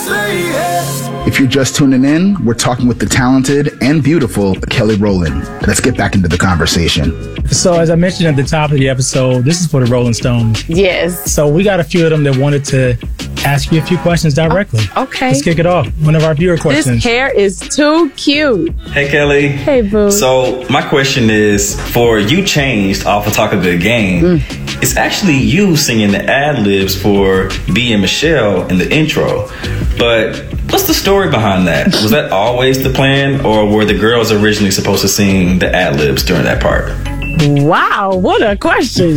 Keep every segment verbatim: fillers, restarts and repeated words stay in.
If you're just tuning in, we're talking with the talented and beautiful Kelly Rowland. Let's get back into the conversation. So as I mentioned at the top of the episode, this is for the Rolling Stones. Yes. So we got a few of them that wanted to ask you a few questions directly. Oh, okay. Let's kick it off. One of our viewer questions. This hair is too cute. Hey, Kelly. Hey, boo. So my question is, for You Changed off of Talk a Good Game, mm. it's actually you singing the ad-libs for B and Michelle in the intro. But what's the story behind that? Was that always the plan, or were the girls originally supposed to sing the ad-libs during that part? Wow, what a question.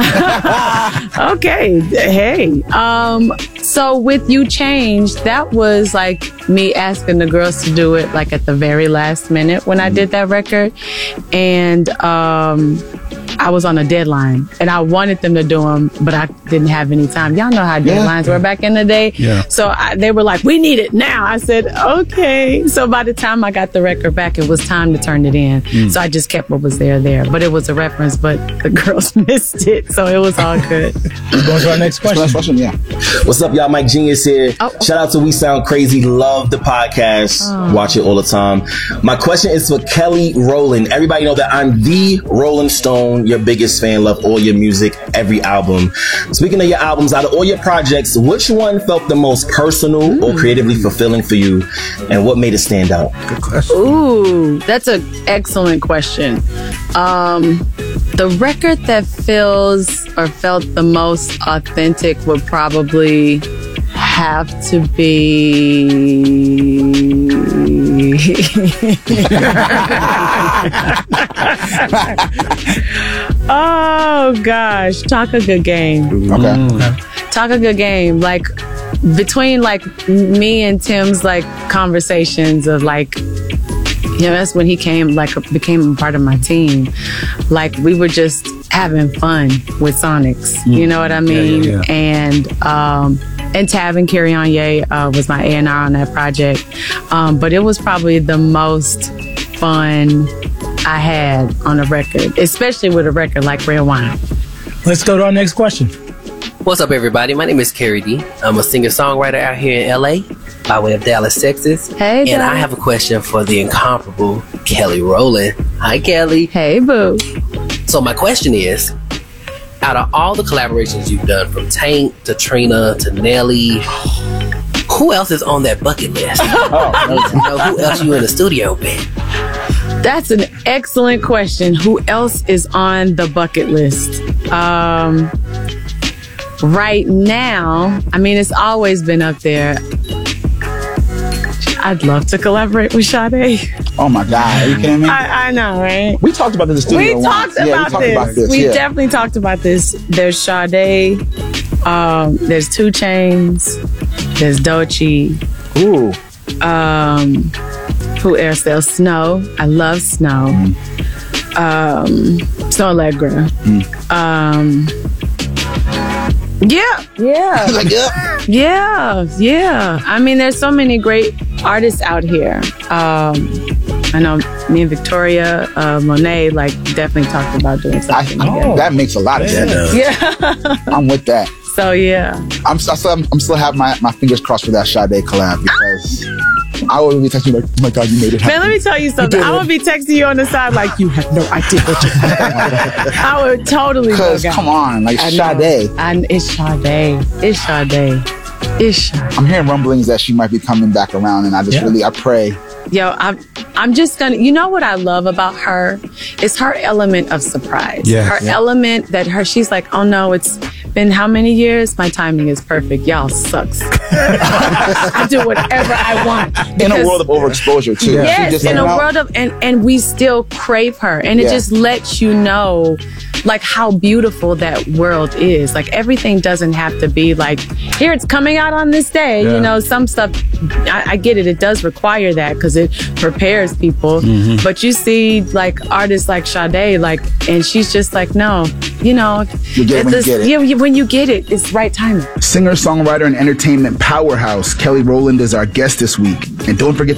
Okay, hey. Um, so with You Changed, that was like me asking the girls to do it like at the very last minute when I did that record. And um, I was on a deadline and I wanted them to do them, but I didn't have any time. Y'all know how deadlines yeah. were back in the day. Yeah. So I, they were like, we need it now. I said, okay. So by the time I got the record back, it was time to turn it in. Mm. So I just kept what was there there. But it was a reference, but the girls missed it. So it was all good. Going to our next question. Next question, yeah. What's up, y'all? Mike Genius here. Oh. Shout out to We Sound Crazy. Love the podcast. Oh. Watch it all the time. My question is for Kelly Rowland. Everybody know that I'm the Rolling Stone, your biggest fan. Love all your music, every album. Speaking of your albums, out of all your projects, which one felt the most personal mm. or creatively fulfilling for you, and what made it stand out? Good question. Ooh, that's an excellent question. Um, the record that feels or felt the most authentic would probably have to be oh gosh, Talk a Good Game. Okay. Mm. Talk a Good Game. Like between like me and Tim's like conversations of like, you know, that's when he came, like, became a part of my team. Like, we were just having fun with Sonics. Mm. You know what I mean? Yeah, yeah, yeah. And, um, and Tab and Carrie Anye uh, was my A and R on that project. Um, but it was probably the most fun I had on a record, especially with a record like Red Wine. Let's go to our next question. What's up, everybody? My name is Carrie D. I'm a singer-songwriter out here in L A by way of Dallas, Texas. Hey, And Dad. I have a question for the incomparable Kelly Rowland. Hi, Kelly. Hey, boo. So my question is, out of all the collaborations you've done, from Tank to Trina to Nelly, who else is on that bucket list? I need to know who else you in the studio with. That's an excellent question. Who else is on the bucket list? Um, right now, I mean, it's always been up there. I'd love to collaborate with Sade. Oh my God, are you kidding me? I, I know, right? We talked about this in the studio We talked, once. about, yeah, we talked this. about this. We yeah. definitely talked about this. There's Sade, um, there's Two Chainz, there's Doechii. Ooh. Um, who else? There's Snow. I love Snow. Mm. Um, Snow Allegra. Mm. Um, yeah, yeah. Like, yeah. Yeah, yeah. I mean, there's so many great artists out here. Um, I know me and Victoria uh, Monet, like, definitely talked about doing something I, together. That makes a lot of sense. Yeah. I'm with that. So, yeah. I'm, I still, I'm still have my, my fingers crossed for that Sade collab because I would be texting you like, oh my God, you made it happen. Man, let me tell you something. I would be texting you on the side like, you have no idea what you're talking about. I would totally Because, come on, like, I Sade. And it's Sade. It's Sade. It's Sade. I'm hearing rumblings that she might be coming back around, and I just Yeah. really, I pray. Yo, I'm, I'm just gonna, you know what I love about her? It's her element of surprise. Yeah, her yeah. element that her, she's like, oh no, it's been how many years? My timing is perfect. Y'all sucks. I do whatever I want. In a world of overexposure, too. Yeah. Yes, She just in like, a no. world of, and, and we still crave her. And it Yeah. just lets you know, like, how beautiful that world is. Like, everything doesn't have to be like, here, it's coming out on this day. Yeah. You know, some stuff, I, I get it. It does require that because it prepares people. Mm-hmm. But you see, like, artists like Sade, like, and she's just like, no, you know, You get it when you this- get it. yeah, you- when you get it, it's right timing. Singer, songwriter, and entertainment powerhouse Kelly Rowland is our guest this week. And don't forget